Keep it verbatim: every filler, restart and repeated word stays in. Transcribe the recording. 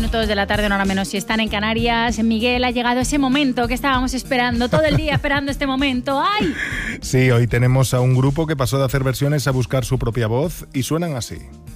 minutos de la tarde, una hora menos si están en Canarias. Miguel, ha llegado ese momento que estábamos esperando todo el día, esperando este momento. ¡Ay! Sí, hoy tenemos a un grupo que pasó de hacer versiones a buscar su propia voz y suenan así.